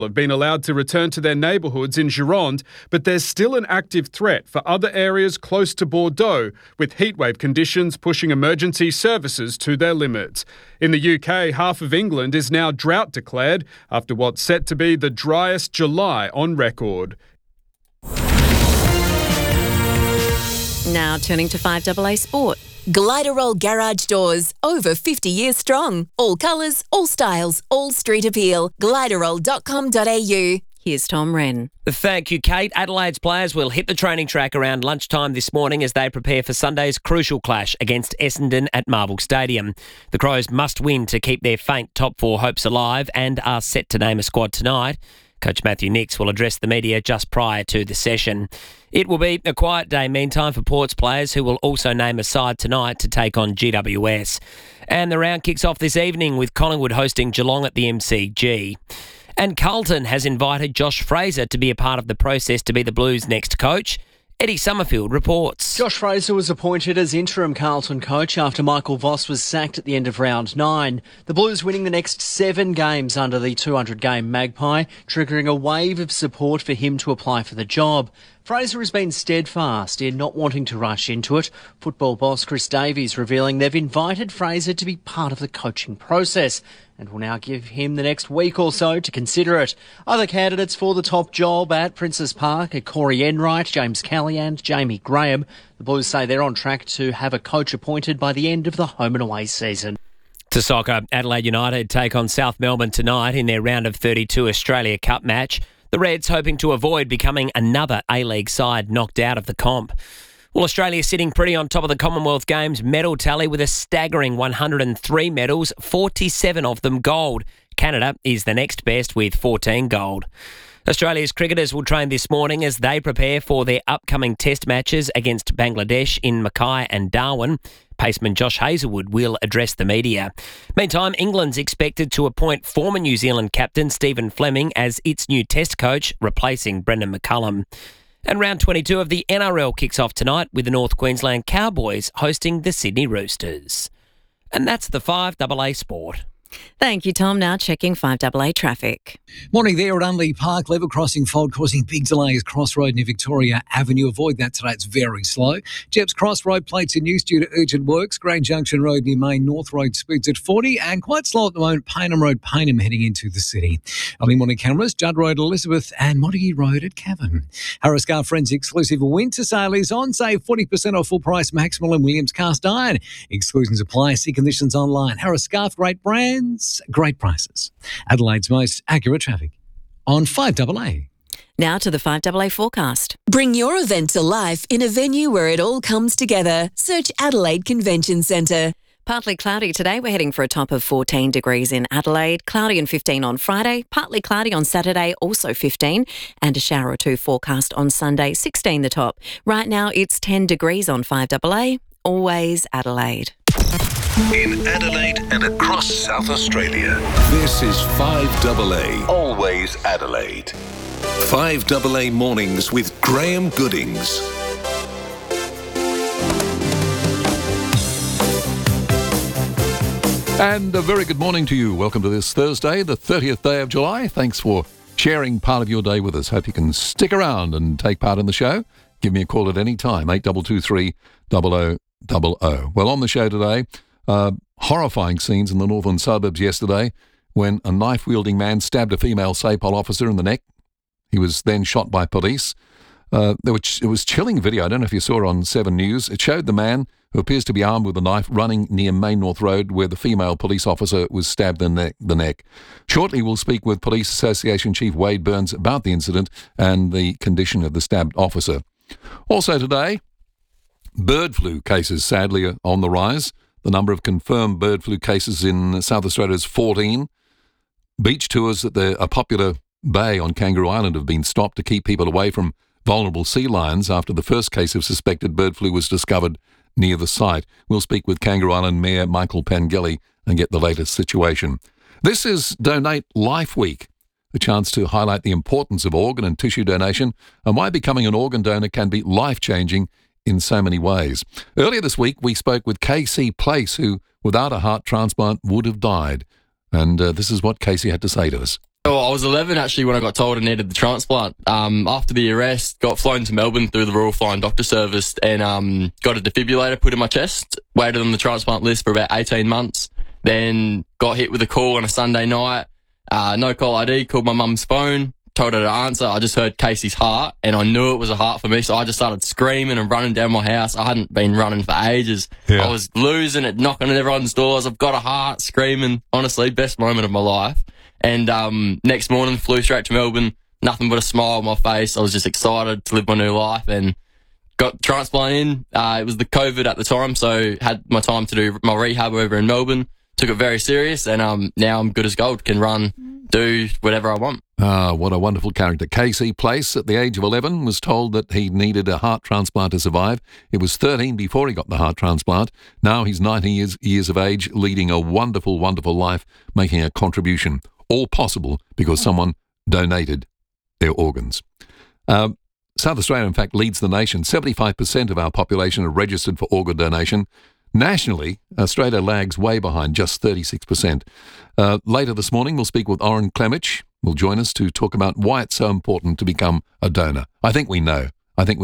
have been allowed to return to their neighbourhoods in Gironde, but there's still an active threat for other areas close to Bordeaux, with heatwave conditions pushing emergency services to their limits. In the UK, half of England is now drought declared after what's set to be the driest July on record. Now turning to 5AA Sport. Gliderol Garage Doors, over 50 years strong. All colours, all styles, all street appeal. Gliderol.com.au. Here's Tom Wren. Thank you, Kate. Adelaide's players will hit the training track around lunchtime this morning as they prepare for Sunday's crucial clash against Essendon at Marvel Stadium. The Crows must win to keep their faint top four hopes alive and are set to name a squad tonight. Coach Matthew Nicks will address the media just prior to the session. It will be a quiet day meantime for Port's players, who will also name a side tonight to take on GWS. And the round kicks off this evening with Collingwood hosting Geelong at the MCG. And Carlton has invited Josh Fraser to be a part of the process to be the Blues' next coach. Eddie Summerfield reports. Josh Fraser was appointed as interim Carlton coach after Michael Voss was sacked at the end of round 9. The Blues winning the next 7 games under the 200-game Magpie, triggering a wave of support for him to apply for the job. Fraser has been steadfast in not wanting to rush into it. Football boss Chris Davies revealing they've invited Fraser to be part of the coaching process and will now give him the next week or so to consider it. Other candidates for the top job at Princes Park are Corey Enright, James Kelly and Jamie Graham. The Blues say they're on track to have a coach appointed by the end of the home and away season. To soccer, Adelaide United take on South Melbourne tonight in their round of 32 Australia Cup match. The Reds hoping to avoid becoming another A-League side knocked out of the comp. Well, Australia sitting pretty on top of the Commonwealth Games medal tally with a staggering 103 medals, 47 of them gold. Canada is the next best with 14 gold. Australia's cricketers will train this morning as they prepare for their upcoming test matches against Bangladesh in Mackay and Darwin. Paceman Josh Hazlewood will address the media. Meantime, England's expected to appoint former New Zealand captain Stephen Fleming as its new test coach, replacing Brendan McCullum. And round 22 of the NRL kicks off tonight with the North Queensland Cowboys hosting the Sydney Roosters. And that's the 5AA Sport. Thank you, Tom. Now checking 5AA traffic. Morning there at Unley Park. Level crossing fault causing big delays. Crossroad near Victoria Avenue. Avoid that today. It's very slow. Jeps Crossroad plates in use due to urgent works. Grange Junction Road near Main North Road speeds at 40 and quite slow at the moment. Paynham Road, Paynham heading into the city. Early morning cameras. Judd Road, Elizabeth and Montague Road at Cavan. Harris Car Friends exclusive winter sale is on. Save 40% off full price Maximal and Williams cast iron. Exclusions apply. See conditions online. Harris Scarf, great brands, great prices. Adelaide's most accurate traffic on 5AA. Now to the 5AA forecast. Bring your event to life in a venue where it all comes together. Search Adelaide Convention Centre. Partly cloudy today. We're heading for a top of 14 degrees in Adelaide. Cloudy and 15 on Friday. Partly cloudy on Saturday, also 15. And a shower or two forecast on Sunday, 16 the top. Right now it's 10 degrees on 5AA. Always Adelaide. In Adelaide and across South Australia, this is 5AA, always Adelaide. 5AA Mornings with Graham Goodings. And a very good morning to you. Welcome to this Thursday, the 30th day of July. Thanks for sharing part of your day with us. Hope you can stick around and take part in the show. Give me a call at any time, 8223 0000. Well, on the show today, horrifying scenes in the northern suburbs yesterday when a knife-wielding man stabbed a female SAPOL officer in the neck. He was then shot by police. It was chilling video. I don't know if you saw it on 7 News. It showed the man, who appears to be armed with a knife, running near Main North Road where the female police officer was stabbed in the neck. Shortly, we'll speak with Police Association Chief Wade Burns about the incident and the condition of the stabbed officer. Also today, bird flu cases sadly are on the rise. The number of confirmed bird flu cases in South Australia is 14. Beach tours at a popular bay on Kangaroo Island have been stopped to keep people away from vulnerable sea lions after the first case of suspected bird flu was discovered near the site. We'll speak with Kangaroo Island Mayor Michael Pengelly and get the latest situation. This is Donate Life Week, a chance to highlight the importance of organ and tissue donation and why becoming an organ donor can be life-changing in so many ways. Earlier this week, we spoke with Casey Place, who, without a heart transplant, would have died. And this is what Casey had to say to us. Oh, I was 11 actually when I got told I needed the transplant. After the arrest, got flown to Melbourne through the Royal Flying Doctor Service and got a defibrillator put in my chest, waited on the transplant list for about 18 months, then got hit with a call on a Sunday night. No call ID, called my mum's phone, told her to answer. I just heard Casey's heart and I knew it was a heart for me, so I just started screaming and running down my house. I hadn't been running for ages. Yeah. I was losing it, knocking on everyone's doors. I've got a heart, screaming. Honestly, best moment of my life. And next morning, flew straight to Melbourne, nothing but a smile on my face. I was just excited to live my new life and got transplant in. It was the COVID at the time, so had my time to do my rehab over in Melbourne. Took it very serious, and now I'm good as gold, can run, do whatever I want. What a wonderful character. Casey Place, at the age of 11, was told that he needed a heart transplant to survive. He was 13 before he got the heart transplant. Now he's 90 years of age, leading a wonderful, wonderful life, making a contribution. All possible because someone donated their organs. South Australia, in fact, leads the nation. 75% of our population are registered for organ donation. Nationally, Australia lags way behind, just 36%. Later this morning, we'll speak with Oren Klemich. Will join us to talk about why it's so important to become a donor. I think we know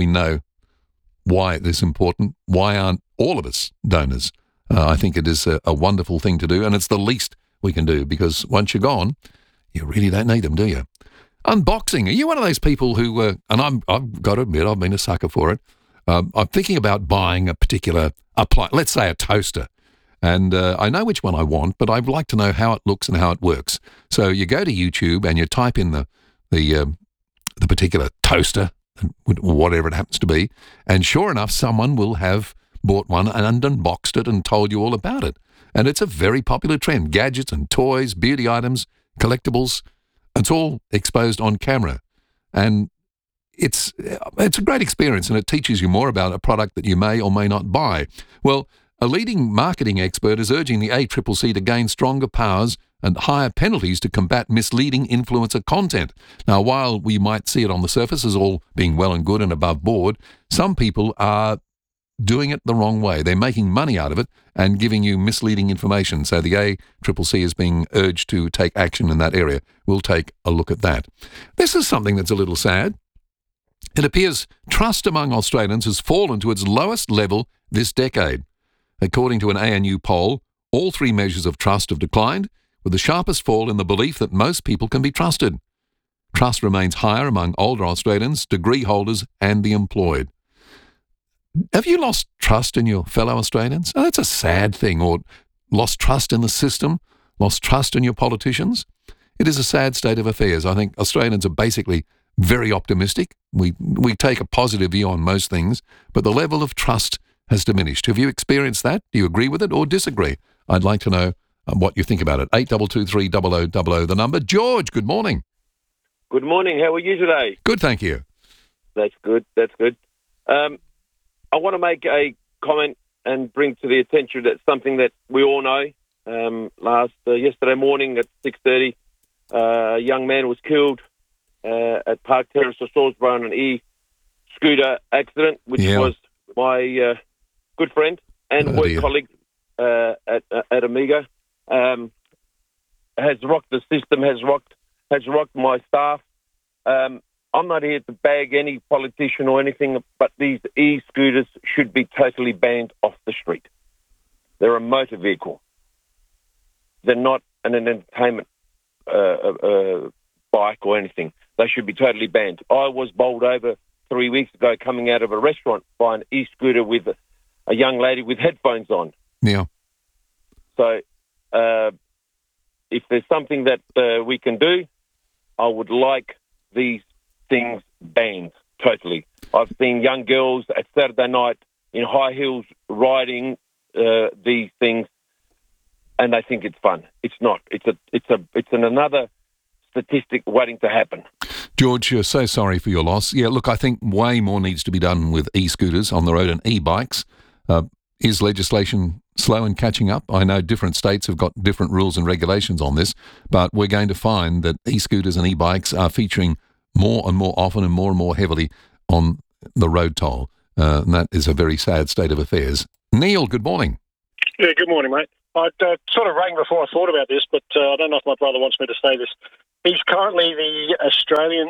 why it is important. Why aren't all of us donors? I think it is a wonderful thing to do, and it's the least we can do, because once you're gone, you really don't need them, do you? Unboxing. Are you one of those people who, and I've got to admit, I've been a sucker for it. I'm thinking about buying a particular appliance, let's say a toaster, and I know which one I want, but I'd like to know how it looks and how it works. So you go to YouTube and you type in the particular toaster, whatever it happens to be, and sure enough, someone will have bought one and unboxed it and told you all about it. And it's a very popular trend. Gadgets and toys, beauty items, collectibles, it's all exposed on camera. And it's a great experience, and it teaches you more about a product that you may or may not buy. Well, a leading marketing expert is urging the ACCC to gain stronger powers and higher penalties to combat misleading influencer content. Now, while we might see it on the surface as all being well and good and above board, some people are doing it the wrong way. They're making money out of it and giving you misleading information. So the ACCC is being urged to take action in that area. We'll take a look at that. This is something that's a little sad. It appears trust among Australians has fallen to its lowest level this decade. According to an ANU poll, all three measures of trust have declined, with the sharpest fall in the belief that most people can be trusted. Trust remains higher among older Australians, degree holders and the employed. Have you lost trust in your fellow Australians? Oh, that's a sad thing. Or lost trust in the system? Lost trust in your politicians? It is a sad state of affairs. I think Australians are basically very optimistic. We take a positive view on most things, but the level of trust has diminished. Have you experienced that? Do you agree with it or disagree? I'd like to know what you think about it. 8223 0000, the number. George, good morning. Good morning. How are you today? Good, thank you. That's good. I want to make a comment and bring to the attention that something that we all know. Yesterday morning at 6:30, a young man was killed at Park Terrace or Salisbury on an e-scooter accident, which was my good friend and work colleague at Amiga. Has rocked the system, has rocked my staff. I'm not here to bag any politician or anything, but these e-scooters should be totally banned off the street. They're a motor vehicle. They're not an entertainment bike or anything. They should be totally banned. I was bowled over 3 weeks ago coming out of a restaurant by an e-scooter with a young lady with headphones on. Yeah. So if there's something that we can do, I would like these things banned totally. I've seen young girls at Saturday night in high heels riding these things, and they think it's fun. It's not. It's another statistic waiting to happen. George, you're so sorry for your loss. Yeah, look, I think way more needs to be done with e-scooters on the road and e-bikes. Is legislation slow in catching up? I know different states have got different rules and regulations on this, but we're going to find that e-scooters and e-bikes are featuring more and more often and more heavily on the road toll. And that is a very sad state of affairs. Neil, good morning. Yeah, good morning, mate. I sort of rang before I thought about this, but I don't know if my brother wants me to say this. He's currently the Australian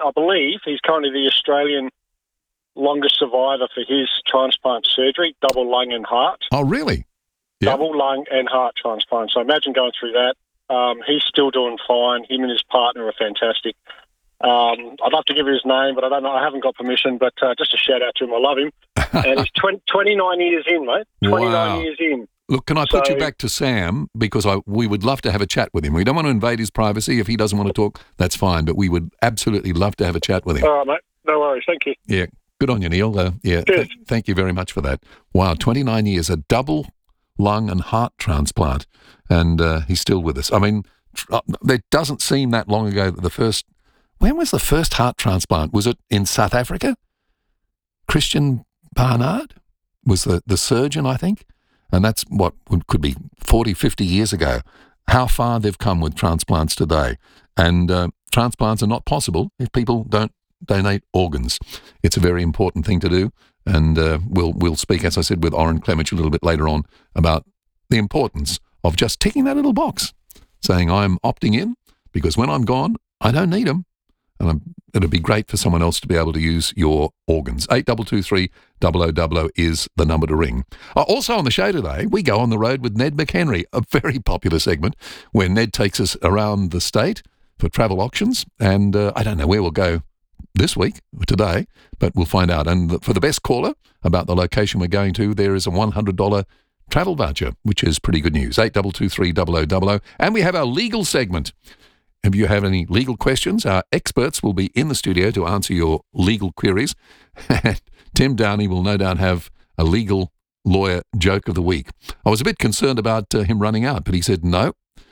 longest survivor for his transplant surgery, double lung and heart. Oh, really? Yeah. Double lung and heart transplant. So imagine going through that. He's still doing fine. Him and his partner are fantastic. I'd love to give you his name, but I don't know. I haven't got permission, but just a shout out to him. I love him. And he's 29 years in, mate. 29 years in. Look, can I put you back to Sam? Because we would love to have a chat with him. We don't want to invade his privacy. If he doesn't want to talk, that's fine. But we would absolutely love to have a chat with him. All right, mate. No worries. Thank you. Yeah. Good on you, Neil. Thank you very much for that. Wow, 29 years, a double lung and heart transplant. And he's still with us. I mean, it doesn't seem that long ago that when was the first heart transplant? Was it in South Africa? Christian Barnard was the surgeon, I think. And that's what could be 40, 50 years ago. How far they've come with transplants today. And transplants are not possible if people don't donate organs. It's a very important thing to do. And we'll speak, as I said, with Oren Clemich a little bit later on about the importance of just ticking that little box, saying I'm opting in because when I'm gone, I don't need them. And it'd be great for someone else to be able to use your organs. 8223 0000 is the number to ring. Also on the show today, we go on the road with Ned McHenry, a very popular segment where Ned takes us around the state for travel auctions. And I don't know where we'll go this week, today, but we'll find out. And for the best caller about the location we're going to, there is a $100 travel voucher, which is pretty good news. 8223 0000. And we have our legal segment. If you have any legal questions, our experts will be in the studio to answer your legal queries. And Tim Downey will no doubt have a legal lawyer joke of the week. I was a bit concerned about him running out, but he said, no,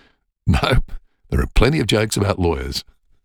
there are plenty of jokes about lawyers.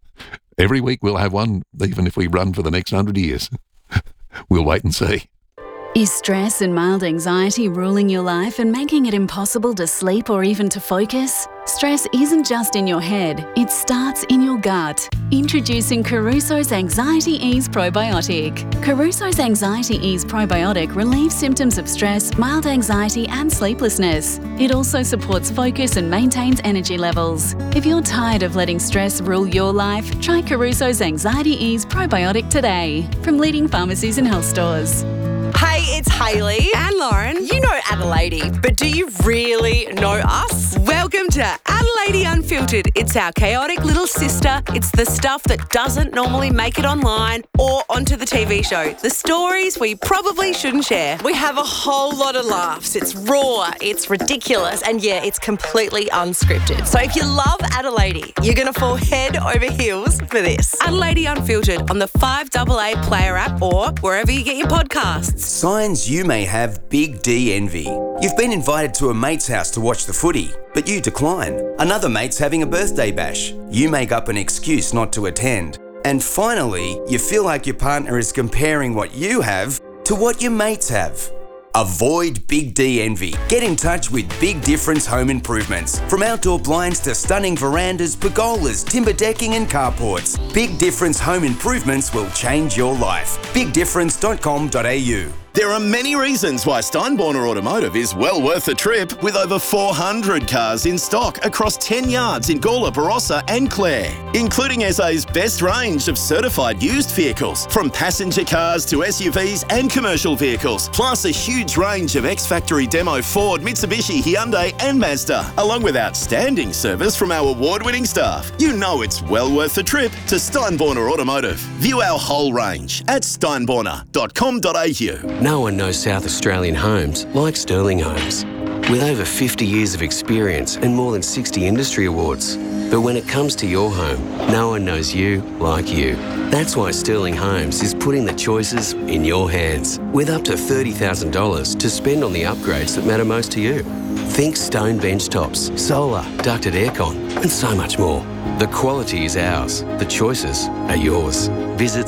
Every week we'll have one, even if we run for the next 100 years. We'll wait and see. Is stress and mild anxiety ruling your life and making it impossible to sleep or even to focus? Stress isn't just in your head, it starts in your gut. Introducing Caruso's Anxiety Ease Probiotic. Caruso's Anxiety Ease Probiotic relieves symptoms of stress, mild anxiety and sleeplessness. It also supports focus and maintains energy levels. If you're tired of letting stress rule your life, try Caruso's Anxiety Ease Probiotic today from leading pharmacies and health stores. Hey, it's Hayley and Lauren. You know Adelaide, but do you really know us? Welcome to Adelaide Unfiltered. It's our chaotic little sister. It's the stuff that doesn't normally make it online or onto the TV show. The stories we probably shouldn't share. We have a whole lot of laughs. It's raw, it's ridiculous, and yeah, it's completely unscripted. So if you love Adelaide, you're going to fall head over heels for this. Adelaide Unfiltered on the 5AA Player app or wherever you get your podcasts. Signs you may have Big D envy. You've been invited to a mate's house to watch the footy, but you decline. Another mate's having a birthday bash. You make up an excuse not to attend. And finally, you feel like your partner is comparing what you have to what your mates have. Avoid Big D envy. Get in touch with Big Difference Home Improvements. From outdoor blinds to stunning verandas, pergolas, timber decking and carports, Big Difference Home Improvements will change your life. BigDifference.com.au. There are many reasons why Steinborner Automotive is well worth a trip, with over 400 cars in stock across 10 yards in Gawler, Barossa and Clare, including SA's best range of certified used vehicles, from passenger cars to SUVs and commercial vehicles, plus a huge range of ex-factory demo Ford, Mitsubishi, Hyundai and Mazda, along with outstanding service from our award-winning staff. You know it's well worth a trip to Steinborner Automotive. View our whole range at steinborner.com.au. No one knows South Australian homes like Sterling Homes. With over 50 years of experience and more than 60 industry awards. But when it comes to your home, no one knows you like you. That's why Sterling Homes is putting the choices in your hands, with up to $30,000 to spend on the upgrades that matter most to you. Think stone bench tops, solar, ducted aircon, and so much more. The quality is ours. The choices are yours. Visit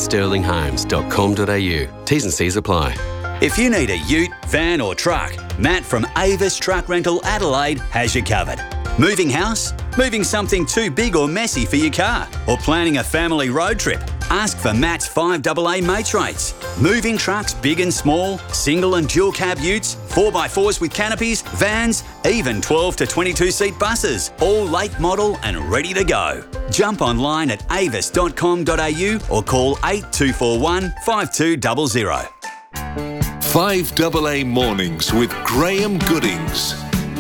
sterlinghomes.com.au. T's and C's apply. If you need a ute, van or truck, Matt from Avis Truck Rental Adelaide has you covered. Moving house? Moving something too big or messy for your car? Or planning a family road trip? Ask for Matt's 5AA Mates Rates. Moving trucks big and small, single and dual cab utes, 4x4s with canopies, vans, even 12 to 22 seat buses, all late model and ready to go. Jump online at avis.com.au or call 8241 5200. 5AA Mornings with Graham Goodings.